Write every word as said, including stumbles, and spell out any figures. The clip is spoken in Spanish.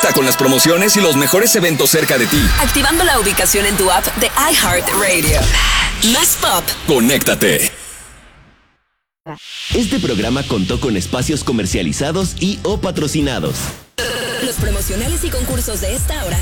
Conecta con las promociones y los mejores eventos cerca de ti. Activando la ubicación en tu app de iHeartRadio. Más pop. Conéctate. Este programa contó con espacios comercializados y o patrocinados. Los promocionales y concursos de esta hora